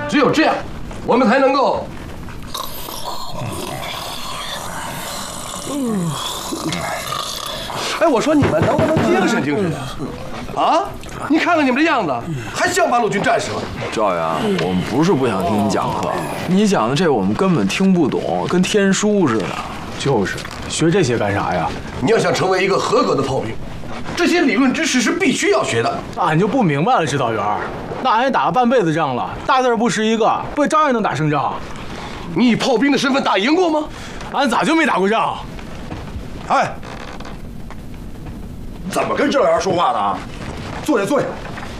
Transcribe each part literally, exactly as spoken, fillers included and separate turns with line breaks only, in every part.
只有这样，我们才能够。嗯。哎，我说你们能不能精神精神啊？啊！你看看你们这样子，还像八路军战士吗？
赵阳，我们不是不想听你讲课，你讲的这我们根本听不懂，跟天书似的。
就是，学这些干啥呀？
你要想成为一个合格的炮兵，这些理论知识是必须要学的。
俺就不明白了，指导员，那俺也打了半辈子仗了，大字不识一个，不照样能打胜仗？
你以炮兵的身份打赢过吗？
俺咋就没打过仗？
哎，怎么跟指导员说话呢？坐下，坐下。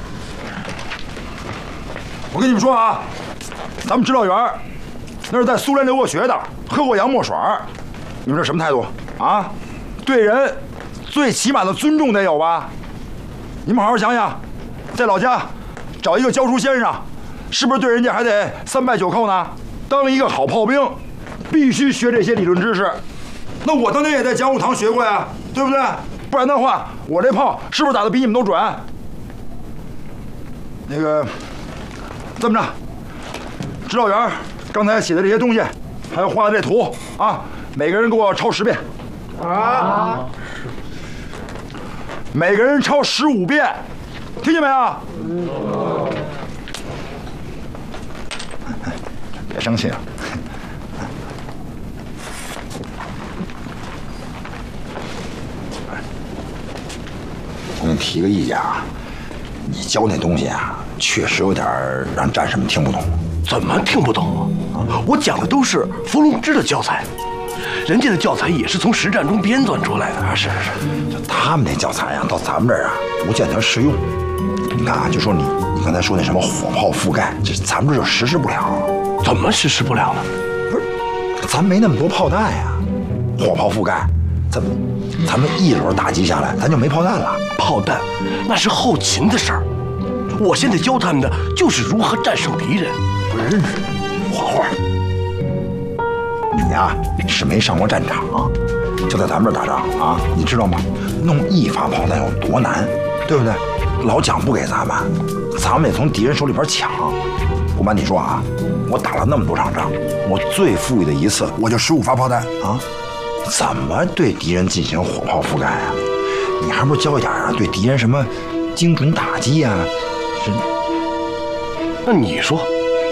我跟你们说啊，咱们指导员那是在苏联留过学的，喝过洋墨水。你们这什么态度啊？对人最起码的尊重得有吧？你们好好想想，在老家找一个教书先生，是不是对人家还得三拜九叩呢？当一个好炮兵，必须学这些理论知识。那我当年也在讲武堂学过呀，对不对？不然的话，我这炮是不是打得比你们都准？那个，这么着，指导员刚才写的这些东西，还有画的这图啊，每个人给我抄十遍。啊！每个人抄十五遍，听见没有？嗯。别生气啊！我给你提个意见啊，你教那东西啊，确实有点让战士们听不懂。
怎么听不懂啊？我讲的都是伏龙芝的教材，人家的教材也是从实战中编纂出来的。
啊，是是是，就他们那教材啊，到咱们这儿啊，不见得适用。你看啊，就说你你刚才说那什么火炮覆盖，这咱们这就实施不了。
怎么实施不了呢？
不是，咱没那么多炮弹呀，火炮覆盖，咱们咱们一轮打击下来，咱就没炮弹了。
炮弹那是后勤的事儿，我现在教他们的就是如何战胜敌人。
不认识，画画。你呀是没上过战场，就在咱们这儿打仗啊，你知道吗？弄一发炮弹有多难，对不对？老蒋不给咱们，咱们得从敌人手里边抢。不瞒你说啊，我打了那么多场仗，我最富裕的一次我就十五发炮弹啊！怎么对敌人进行火炮覆盖啊？你还不如教一点啊，对敌人什么精准打击啊？是。
那你说，